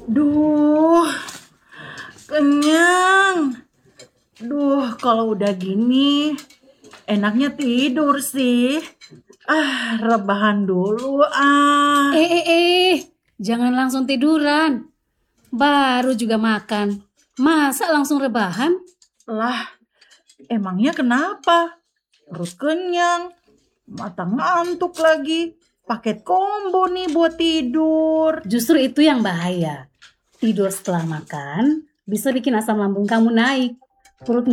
Duh, kenyang. Kalau udah gini, enaknya tidur sih. Rebahan dulu. Jangan langsung tiduran. Baru juga makan. Masa langsung rebahan? Lah, emangnya kenapa? Perut kenyang, mata ngantuk lagi. Paket combo nih buat tidur. Justru itu yang bahaya. Tidur setelah makan bisa bikin asam lambung kamu naik. Perut